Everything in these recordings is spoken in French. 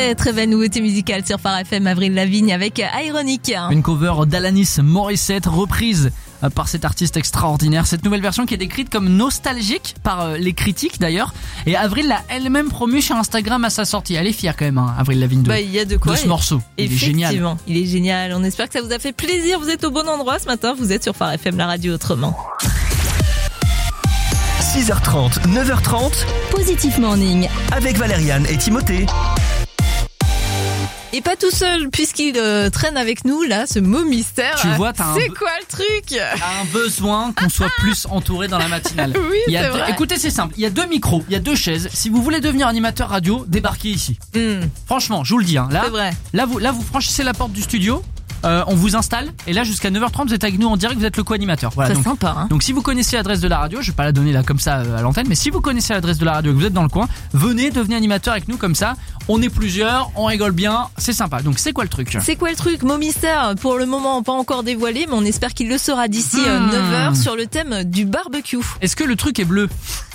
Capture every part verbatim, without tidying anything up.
très très belle nouveauté musicale sur Phare F M, Avril Lavigne avec Ironic. Une cover d'Alanis Morissette, reprise par cet artiste extraordinaire. Cette nouvelle version qui est décrite comme nostalgique par les critiques d'ailleurs. Et Avril l'a elle-même promu sur Instagram à sa sortie. Elle est fière quand même, hein, Avril Lavigne, de, bah, il y a de, quoi, de ce morceau. Il est génial. Effectivement, il est génial. On espère que ça vous a fait plaisir. Vous êtes au bon endroit ce matin. Vous êtes sur Phare F M, la radio autrement. six heures trente, neuf heures trente. Positif Morning. Avec Valériane et Timothée. Et pas tout seul, puisqu'il euh, traîne avec nous, là, ce mot mystère. Tu vois, t'as c'est un be- quoi le truc? T'as un besoin qu'on soit plus entouré dans la matinale. Oui, il y a c'est deux, vrai. écoutez, c'est simple. Il y a deux micros, il y a deux chaises. Si vous voulez devenir animateur radio, débarquez ici. Mmh, Franchement, je vous le dis. Hein, là, c'est vrai. là, vous, là, vous franchissez la porte du studio. Euh, on vous installe et là jusqu'à neuf heures trente vous êtes avec nous en direct, vous êtes le co-animateur. Voilà, C'est donc, sympa, hein. donc si vous connaissez l'adresse de la radio, je vais pas la donner là comme ça euh, à l'antenne, mais si vous connaissez l'adresse de la radio et que vous êtes dans le coin, venez, devenez animateur avec nous comme ça. On est plusieurs, on rigole bien, c'est sympa. Donc c'est quoi le truc? C'est quoi le truc? Mot mystère, pour le moment pas encore dévoilé, mais on espère qu'il le sera d'ici euh, Mmh. neuf heures sur le thème du barbecue. Est-ce que le truc est bleu?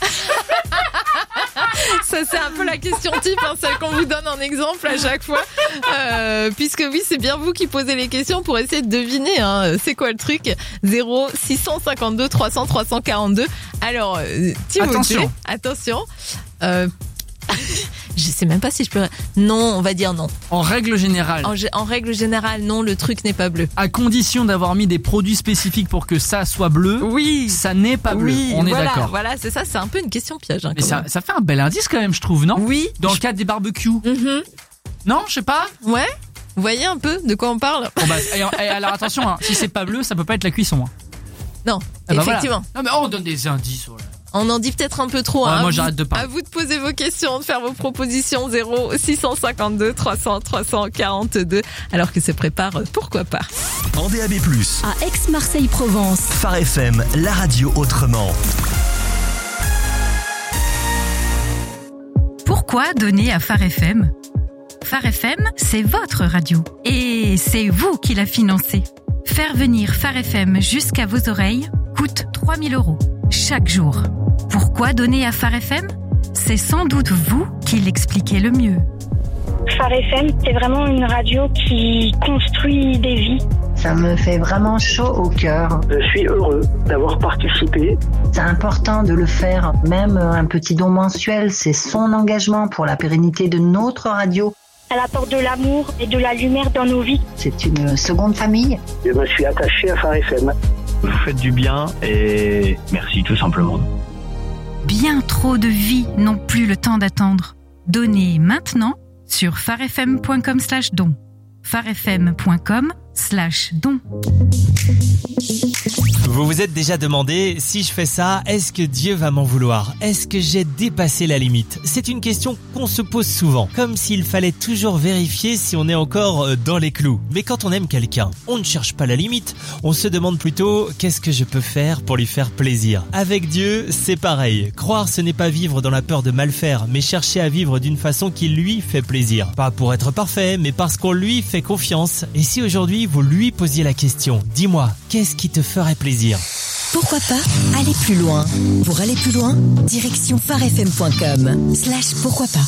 Ça c'est un peu la question type, hein, celle qu'on vous donne en exemple à chaque fois, euh, puisque oui c'est bien vous qui posez les questions pour essayer de deviner, hein, c'est quoi le truc. Zéro six cent cinquante-deux trois cents trois cent quarante-deux. Alors euh, Timothée, Attention. attention. Euh, je sais même pas si je peux. Non, on va dire non. En règle générale, En, en règle générale, non, le truc n'est pas bleu. à condition d'avoir mis des produits spécifiques pour que ça soit bleu, Oui. ça n'est pas bleu. Oui, on est voilà, d'accord. Voilà, c'est ça, c'est un peu une question piège. Hein, Mais quand ça, même. ça fait un bel indice quand même, je trouve, non? Oui. Dans le cadre des barbecues. Mhm. Non, je sais pas. Ouais. Vous voyez un peu de quoi on parle? Bon bah, et, et alors attention, hein, si c'est pas bleu, ça peut pas être la cuisson. Hein. Non, Ah bah effectivement. voilà. Non mais oh, on donne des indices. Voilà. On en dit peut-être un peu trop. Ouais, hein. moi, Vous- j'arrête de parler. À vous de poser vos questions, de faire vos propositions. Zéro six cent cinquante-deux trois cents trois cent quarante-deux. Alors que se prépare, euh, pourquoi pas. En D A B plus, À Aix-Marseille-Provence. Phare F M, la radio autrement. Pourquoi donner à Phare F M? Phare F M, c'est votre radio. Et c'est vous qui la financez. Faire venir Phare F M jusqu'à vos oreilles coûte trois mille euros chaque jour. Pourquoi donner à Phare F M? C'est sans doute vous qui l'expliquez le mieux. Phare F M, c'est vraiment une radio qui construit des vies. Ça me fait vraiment chaud au cœur. Je suis heureux d'avoir participé. C'est important de le faire. Même un petit don mensuel, c'est son engagement pour la pérennité de notre radio. Elle apporte de l'amour et de la lumière dans nos vies. C'est une seconde famille. Je me suis attaché à Phare F M. Vous faites du bien et merci tout simplement. Bien trop de vies n'ont plus le temps d'attendre. Donnez maintenant sur pharefm.com slash don. pharefm.com slash don. Vous vous êtes déjà demandé, si je fais ça, est-ce que Dieu va m'en vouloir? Est-ce que j'ai dépassé la limite? C'est une question qu'on se pose souvent, comme s'il fallait toujours vérifier si on est encore dans les clous. Mais quand on aime quelqu'un, on ne cherche pas la limite, on se demande plutôt qu'est-ce que je peux faire pour lui faire plaisir. Avec Dieu, c'est pareil. Croire, ce n'est pas vivre dans la peur de mal faire, mais chercher à vivre d'une façon qui lui fait plaisir. Pas pour être parfait, mais parce qu'on lui fait confiance. Et si aujourd'hui vous lui posiez la question, dis-moi, qu'est-ce qui te ferait plaisir? Pourquoi pas aller plus loin? Pour aller plus loin, direction pharefm.com slash pourquoi pas.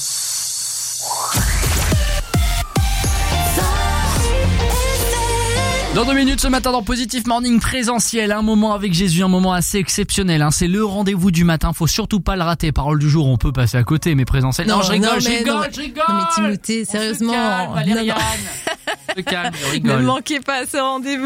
Dans deux minutes ce matin dans Positif Morning présentiel, un moment avec Jésus, un moment assez exceptionnel. Hein. C'est le rendez-vous du matin, faut surtout pas le rater. Parole du jour, on peut passer à côté, mais présentiel. Non, Non, je rigole, non, je mais rigole, non, je rigole. Non mais Timothée, On se sérieusement. calme, non, Valériane. non. Se calme, je Ne rigole. manquez pas à ce rendez-vous.